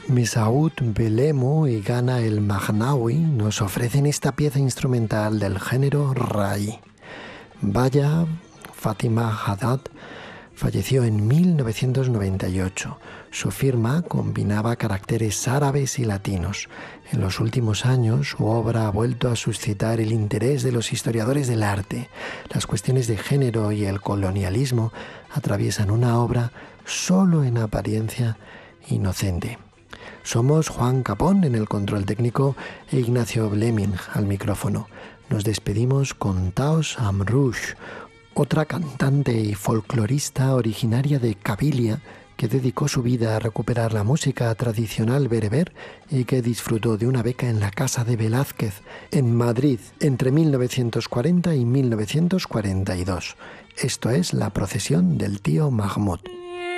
Misaoud Belemu y Ghana El Magnawi nos ofrecen esta pieza instrumental del género Rai. Baya Fatima Haddad falleció en 1998. Su firma combinaba caracteres árabes y latinos. En los últimos años, su obra ha vuelto a suscitar el interés de los historiadores del arte. Las cuestiones de género y el colonialismo atraviesan una obra solo en apariencia inocente. Somos Juan Capón en el control técnico e Ignacio Bleming al micrófono. Nos despedimos con Taos Amrouche, otra cantante y folclorista originaria de Kabilia que dedicó su vida a recuperar la música tradicional bereber y que disfrutó de una beca en la Casa de Velázquez en Madrid entre 1940 y 1942. Esto es La procesión del tío Mahmoud.